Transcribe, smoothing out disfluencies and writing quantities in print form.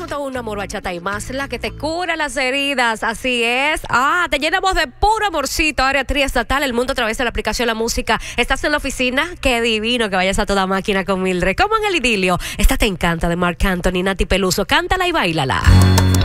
montar una amor bachata y más, la que te cura las heridas, así es. Te llenamos de puro amorcito, área triestatal, el mundo a través de la aplicación La Música. ¿Estás en la oficina? Qué divino que vayas a toda máquina con Mildred. Como en el idilio, esta te encanta de Marc Anthony, Nati Peluso, cántala y bailala.